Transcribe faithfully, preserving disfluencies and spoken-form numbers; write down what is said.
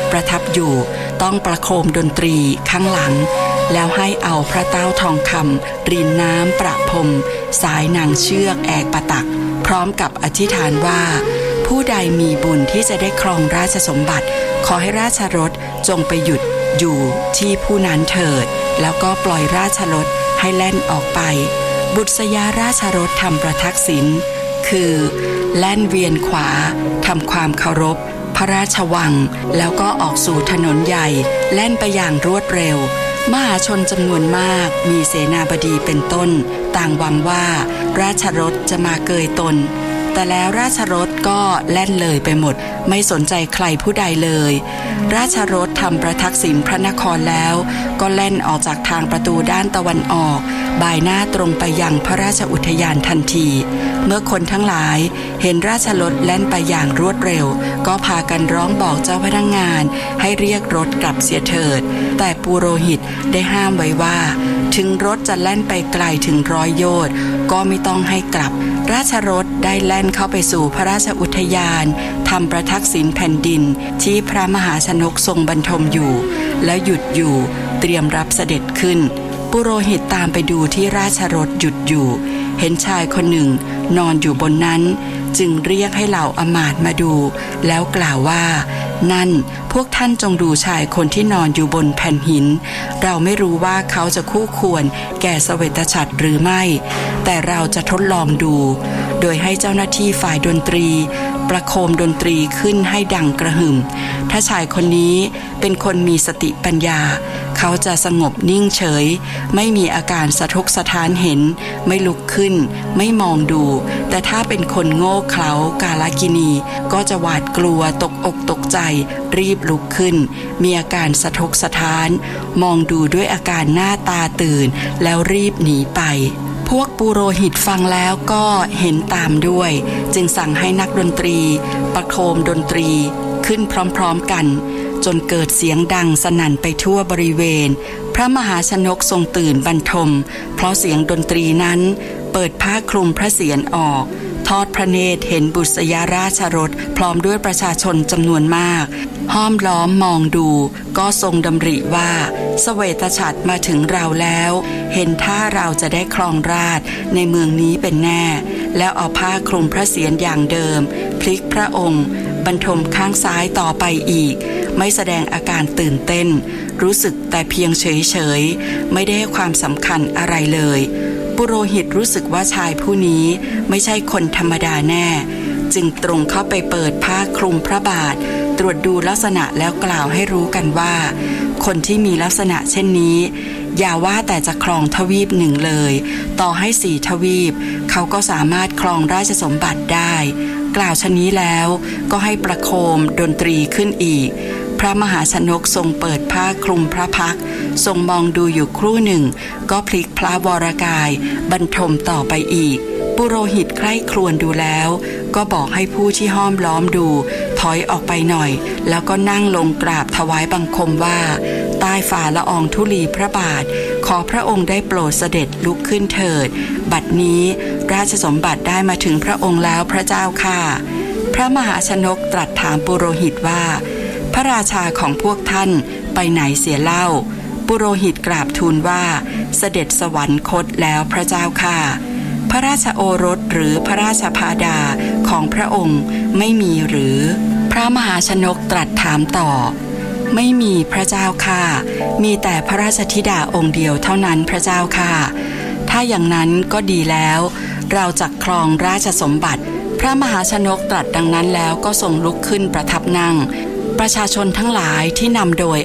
ประทับอยู่ต้องประโคมดนตรีข้างหลังแล้วให้เอาพระเต้าทองคำรินน้ำประพรมสายนางเชือกแอกปะตักพร้อมกับอธิษฐานว่าผู้ใดมีบุญที่จะได้ครองราชสมบัติขอให้ราชรถจงไปหยุดอยู่ที่ผู้นั้นเถิดแล้วก็ปล่อยราชรถให้แล่นออกไปบุษยาราชรถทำประทักษิณคือแล่นเวียนขวาทำความเคารพพระราชวังแล้วก็ออกสู่ถนนใหญ่แล่นไปอย่างรวดเร็วมหาชนจำนวนมากมีเสนาบดีเป็นต้นต่างหวังว่าราชรถจะมาเกยตนแต่แล้วราชรถก็แล่นเลยไปหมดไม่สนใจใครผู้ใดเลยราชรถทำประทักษิณพระนครแล้วก็แล่นออกจากทางประตูด้านตะวันออกบ่ายหน้าตรงไปยังพระราชอุทยานทันทีเมื่อคนทั้งหลายเห็นราชรถแล่นไปอย่างรวดเร็วก็พากันร้องบอกเจ้าพนักงานให้เรียกรถกลับเสียเถิดแต่ปุโรหิตได้ห้ามไว้ว่าถึงรถจะแล่นไปไกลถึงร้อยโยชน์ก็ไม่ต้องให้กลับราชรถได้แล่นเข้าไปสู่พระราชอุทยานทำประทักษิณแผ่นดินที่พระมหาชนกทรงบรรทมอยู่แล้วหยุดอยู่เตรียมรับเสด็จขึ้นปุโรหิตตามไปดูที่ราชรถหยุดอยู่เห็นชายคนหนึ่งนอนอยู่บนนั้นจึงเรียกให้เหล่าอมาตย์มาดูแล้วกล่าวว่านั่นพวกท่านจงดูชายคนที่นอนอยู่บนแผ่นหินเราไม่รู้ว่าเขาจะคู่ควรแก่เสวตฉัตรหรือไม่แต่เราจะทดลองดูโดยให้เจ้าหน้าที่ฝ่ายดนตรีประโคมดนตรีขึ้นให้ดังกระหึ่มถ้าชายคนนี้เป็นคนมีสติปัญญาเขาจะสงบนิ่งเฉยไม่มีอาการสะทกสะท้านเห็นไม่ลุกขึ้นไม่มองดูแต่ถ้าเป็นคนโง่เขลากาลกินีก็จะหวาดกลัวตกอกตกใจรีบลุกขึ้นมีอาการสะทกสะท้านมองดูด้วยอาการหน้าตาตื่นแล้วรีบหนีไปพวกปุโรหิตฟังแล้วก็เห็นตามด้วยจึงสั่งให้นักดนตรีประโคมดนตรีขึ้นพร้อมๆกันจนเกิดเสียงดังสนั่นไปทั่วบริเวณพระมหาชนกทรงตื่นบรรทมเพราะเสียงดนตรีนั้นเปิดผ้าคลุมพระเศียรออกทอดพระเนตรเห็นบุษยาราชรถพร้อมด้วยประชาชนจำนวนมากห้อมล้อมมองดูก็ทรงดำริว่าเสวตฉัตรมาถึงเราแล้วเห็นท่าเราจะได้ครองราชย์ในเมืองนี้เป็นแน่แล้วเอาผ้าคลุมพระเศียรอย่างเดิมพลิกพระองค์บรรทมข้างซ้ายต่อไปอีกไม่แสดงอาการตื่นเต้นรู้สึกแต่เพียงเฉยๆไม่ได้ให้ความสำคัญอะไรเลยปุโรหิตรู้สึกว่าชายผู้นี้ไม่ใช่คนธรรมดาแน่จึงตรงเข้าไปเปิดผ้าคลุมพระบาทตรวจดูลักษณะแล้วกล่าวให้รู้กันว่าคนที่มีลักษณะเช่นนี้อย่าว่าแต่จะครองทวีปหนึ่งเลยต่อให้สี่ทวีปเขาก็สามารถครองราชสมบัติได้กล่าวชะนี้แล้วก็ให้ประโคมดนตรีขึ้นอีกพระมหาชนกทรงเปิดผ้าคลุมพระพักตร์ทรงมองดูอยู่ครู่หนึ่งก็พลิกพระวรกายบรรทมต่อไปอีกปุโรหิตใคร่ครวญดูแล้วก็บอกให้ผู้ที่ห้อมล้อมดูถอยออกไปหน่อยแล้วก็นั่งลงกราบถวายบังคมว่าใต้ฝ่าละอองธุลีพระบาทขอพระองค์ได้โปรดเสด็จลุกขึ้นเถิดบัดนี้ราชสมบัติได้มาถึงพระองค์แล้วพระเจ้าค่ะพระมหาชนกตรัสถามปุโรหิตว่าพระราชาของพวกท่านไปไหนเสียเล่าปุโรหิตกราบทูลว่าเสด็จสวรรคตแล้วพระเจ้าค่ะพระราชโอรสหรือพระราชภาดาของพระองค์ไม่มีหรือพระมหาชนกตรัสถามต่อไม่มีพระเจ้าค่ะมีแต่พระราชธิดาองค์เดียวเท่านั้นพระเจ้าค่ะถ้าอย่างนั้นก็ดีแล้วเราจะครองราชสมบัติพระมหาชนกตรัสดังนั้นแล้วก็ทรงลุกขึ้นประทับนั่งประชาชนทั้งหลายที่นำโดย